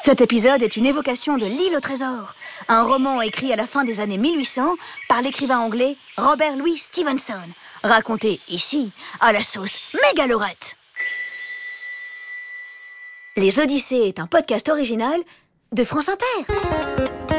Cet épisode est une évocation de L'île au trésor, un roman écrit à la fin des années 1800 par l'écrivain anglais Robert Louis Stevenson, raconté ici à la sauce mégalorette. Les Odyssées est un podcast original de France Inter.